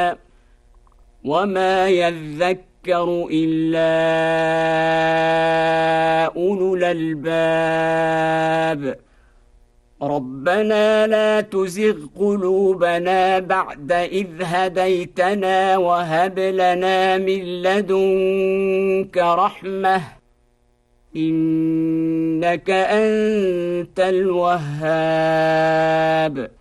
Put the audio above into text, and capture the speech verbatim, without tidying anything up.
وما يذكر إلا أولو الألباب ربنا لا تزغ قلوبنا بعد إذ هديتنا وهب لنا من لدنك رحمة إنك أنت الوهاب